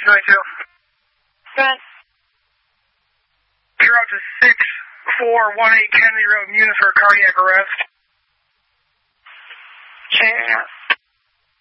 92. Sent. You're out to 6418 Kennedy Road, Munis for cardiac arrest.